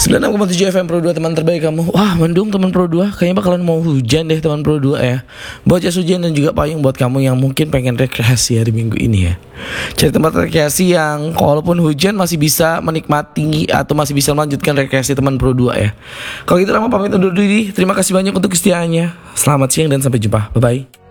96,7 FM Pro 2 teman terbaik kamu. Wah mendung teman Pro 2. Kayaknya bakalan mau hujan deh teman Pro 2 ya. Buat jas hujan dan juga payung buat kamu yang mungkin pengen rekreasi hari Minggu ini ya. Cari tempat rekreasi yang walaupun hujan masih bisa menikmati atau masih bisa melanjutkan rekreasi teman Pro 2 ya. Kalau gitu Rama pamit undur diri. Terima kasih banyak untuk kesetiaannya. Selamat siang dan sampai jumpa. Bye bye.